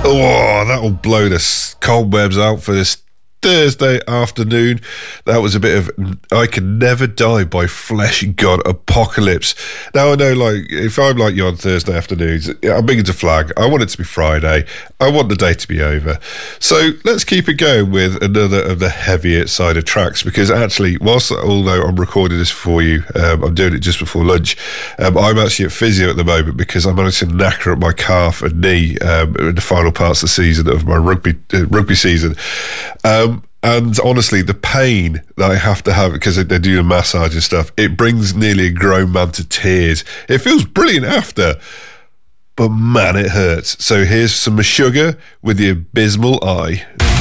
Oh, that'll blow the cobwebs out for this Thursday afternoon. That was a bit of I Can Never Die by Flesh God Apocalypse. Now I know, like, if I'm like you on Thursday afternoons, I'm big into flag. I want it to be Friday. I want the day to be over. So let's keep it going with another of the heavier side of tracks, because actually, although I'm recording this for you, I'm doing it just before lunch. I'm actually at physio at the moment because I managed to knacker up my calf and knee in the final parts of the season of my rugby season. And honestly, the pain that I have to have because they're doing massage and stuff, it brings nearly a grown man to tears. It feels brilliant after, but man, it hurts. So here's some Meshuggah with The Abysmal Eye.